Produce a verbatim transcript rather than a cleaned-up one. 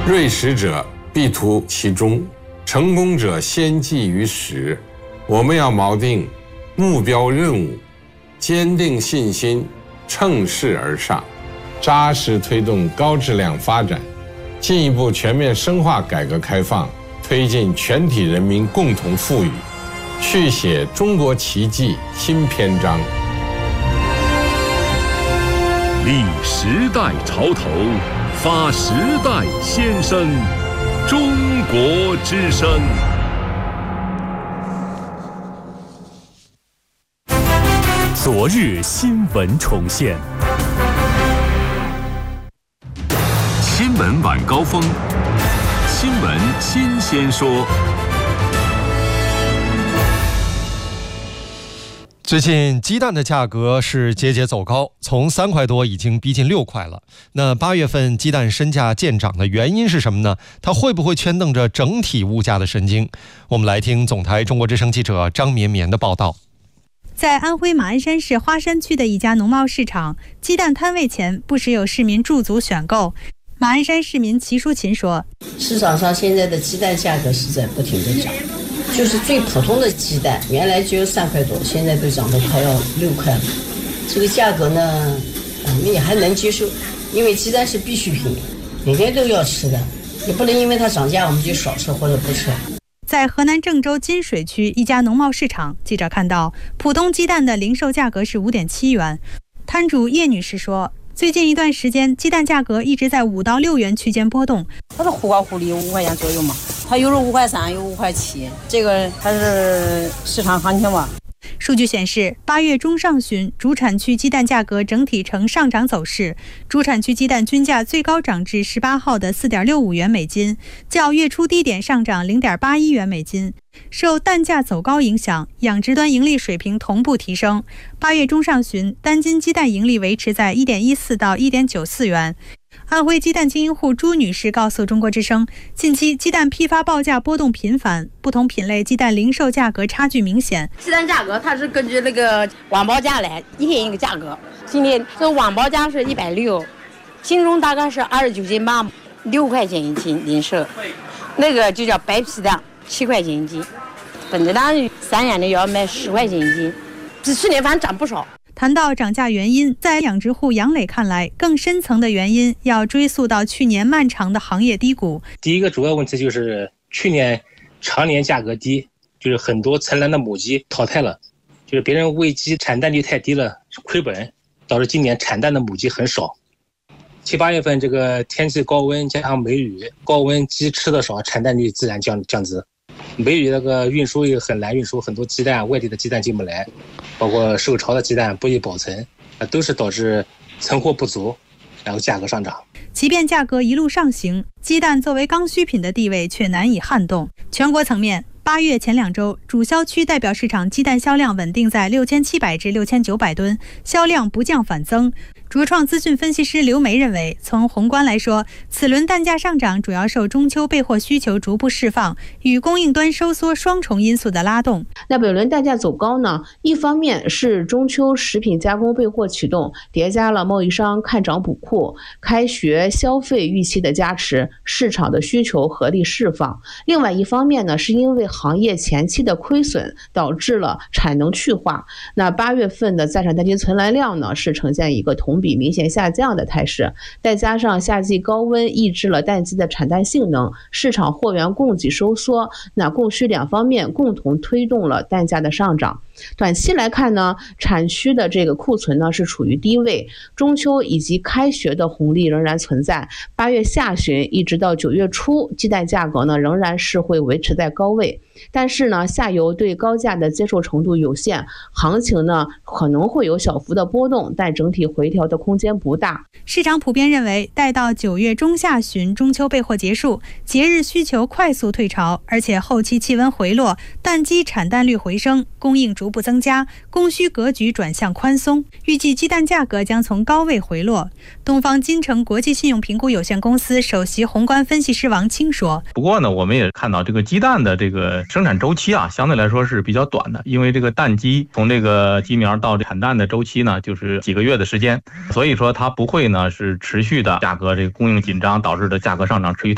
锐识者必图其中，成功者先记于始。我们要锚定目标任务，坚定信心，乘势而上，扎实推动高质量发展，进一步全面深化改革开放，推进全体人民共同富裕，续写中国奇迹新篇章。 立时代潮头，发时代先声，中国之声。昨日新闻重现，新闻晚高峰，新闻新鲜说。 最近鸡蛋的价格是节节走高，从三块多已经逼近六块了。那八月份鸡蛋身价见涨的原因是什么呢？它会不会牵动着整体物价的神经？我们来听总台中国之声记者张绵绵的报道。 在安徽马鞍山市花山区的一家农贸市场，鸡蛋摊位前不时有市民驻足选购。马鞍山市民齐淑琴说：“ 市场上现在的鸡蛋价格是在不停的涨，就是最普通的鸡蛋，原来只有三块多，现在都涨得快要六块了。这个价格呢，我们也还能接受，因为鸡蛋是必需品，每天都要吃的，也不能因为它涨价我们就少吃或者不吃。” 在河南郑州金水区一家农贸市场，记者看到普通鸡蛋的零售价格是 五点七元。摊主叶女士说，最近一段时间鸡蛋价格一直在五到六元区间波动， 它是忽高忽低，五块钱左右嘛，它有时候五块三，有五块七，这个它是市场行情吧。 数据显示，八月中上旬主产区鸡蛋价格整体呈上涨走势，主产区鸡蛋均价最高涨至十八号的 四点六五元每斤，较月初低点上涨 零点八一元每斤。受蛋价走高影响，养殖端盈利水平同步提升。八月中上旬，单斤鸡蛋盈利维持在 一点一四到一点九四元。安徽鸡蛋经营户朱女士告诉中国之声，近期鸡蛋批发报价波动频繁，不同品类鸡蛋零售价格差距明显。 鸡蛋价格它是根据那个网报价来一天一个价格，今天这网报价是一百六，斤重大概是二十九斤八，六块钱一斤零售。那个就叫白皮蛋，七块钱一斤，本子蛋三元的要卖十块钱一斤，比去年反正涨不少。 谈到涨价原因，在养殖户杨磊看来，更深层的原因要追溯到去年漫长的行业低谷。 第一个主要问题就是去年常年价格低，就是很多存栏的母鸡淘汰了，就是别人喂鸡产蛋率太低了，亏本，导致今年产蛋的母鸡很少。七八月份这个天气高温加上梅雨，高温鸡吃的少，产蛋率自然降降低。梅雨那个运输也很难运输，很多鸡蛋外地的鸡蛋进不来，包括受潮的鸡蛋不易保存，都是导致存货不足，然后价格上涨。 即便价格一路上行，鸡蛋作为刚需品的地位却难以撼动。全国层面，八月前两周，主销区代表市场鸡蛋销量稳定在六千七百至六千九百吨，销量不降反增。卓创资讯分析师刘梅认为，从宏观来说，此轮蛋价上涨主要受中秋备货需求逐步释放与供应端收缩双重因素的拉动。 那本轮蛋价走高呢，一方面是中秋食品加工备货启动，叠加了贸易商看涨补库、开学消费预期的加持，市场的需求合力释放。另外一方面呢，是因为行业前期的亏损导致了产能去化。那八月份的在产蛋鸡存栏量呢，是呈现一个同比明显下降的态势，再加上夏季高温抑制了蛋鸡的产蛋性能，市场货源供给收缩，那供需两方面共同推动了蛋价的上涨。短期来看呢，产区的这个库存呢是处于低位，中秋以及开学的红利仍然存在。八月下旬一直到九月初，鸡蛋价格呢仍然是会维持在高位，但是呢，下游对高价的接受程度有限，行情呢可能会有小幅的波动，但整体回调的空间不大。 市场普遍认为，待到九月中下旬中秋备货结束，节日需求快速退潮，而且后期气温回落，蛋鸡产蛋率回升，供应逐步增加，供需格局转向宽松，预计鸡蛋价格将从高位回落。东方金城国际信用评估有限公司首席宏观分析师王清说： 不过呢，我们也看到这个鸡蛋的这个生产周期啊，相对来说是比较短的，因为这个蛋鸡从这个鸡苗到产蛋的周期呢，就是几个月的时间，所以说它不会呢是持续的价格这个供应紧张导致的价格上涨持续